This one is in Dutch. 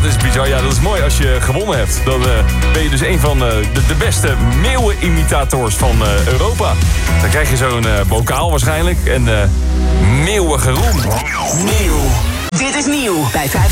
dat is bizar. Ja, dat is mooi. Als je gewonnen hebt, dan ben je dus een van de beste meeuwenimitators van Europa. Dan krijg je zo'n bokaal waarschijnlijk en meeuwengeroem. Nieuw. Dit is nieuw bij 538.